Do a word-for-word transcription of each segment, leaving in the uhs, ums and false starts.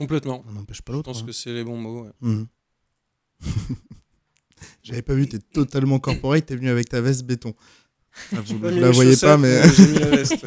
Complètement. On n'empêche pas Je l'autre. pense hein. que c'est les bons mots. Ouais. Mhm. J'avais pas vu, t'es totalement corporate, t'es venu avec ta veste béton. Ah, vous J'ai pas vous mis la les voyez pas, chaussettes, mais... mais j'ai mis la veste.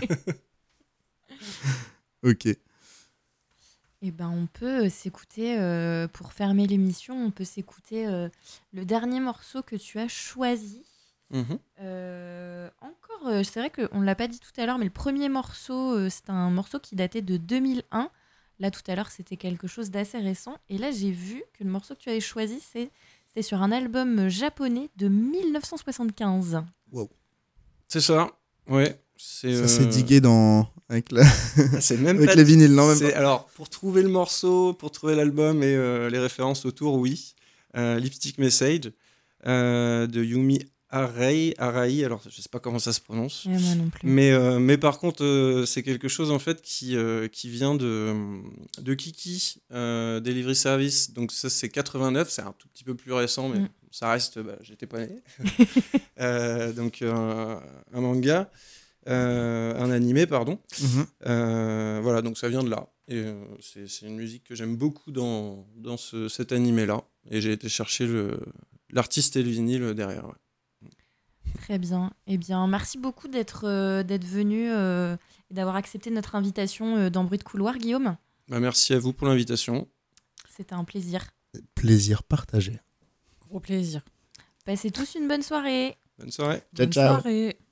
Ok. Eh ben, on peut euh, s'écouter, euh, pour fermer l'émission, on peut s'écouter euh, le dernier morceau que tu as choisi. Mhm. Euh, encore, euh, c'est vrai qu'on ne l'a pas dit tout à l'heure, mais le premier morceau, euh, c'est un morceau qui datait de deux mille un. Là, tout à l'heure, c'était quelque chose d'assez récent. Et là, j'ai vu que le morceau que tu avais choisi, c'est, c'était sur un album japonais de dix-neuf cent soixante-quinze. Wow. C'est ça. Ouais. C'est, Ça euh, s'est digué dans... avec, la... ah, c'est même avec pas... les vinyles, non même c'est... pas. Alors, pour trouver le morceau, pour trouver l'album et euh, les références autour, oui. Euh, Lipstick Message euh, de Yumi Arai. Arai, alors je sais pas comment ça se prononce. Et moi non plus. Mais, euh, mais par contre, euh, c'est quelque chose en fait qui, euh, qui vient de, de Kiki euh, Delivery Service. Donc ça c'est quatre-vingt-neuf, c'est un tout petit peu plus récent, mais Mm. ça reste, bah, j'étais pas né. Euh, donc euh, un manga, euh, un animé pardon. Mhm. Euh, voilà, donc ça vient de là. Et euh, c'est, c'est une musique que j'aime beaucoup dans, dans ce, cet animé-là. Et j'ai été chercher le, l'artiste et le vinyle derrière. Ouais. Très bien. Eh bien, merci beaucoup d'être, euh, d'être venu euh, et d'avoir accepté notre invitation euh, dans Bruit de couloir, Guillaume. Bah, merci à vous pour l'invitation. C'était un plaisir. Plaisir partagé. Gros plaisir. Passez tous une bonne soirée. Bonne soirée. Ciao, Bonne ciao. soirée.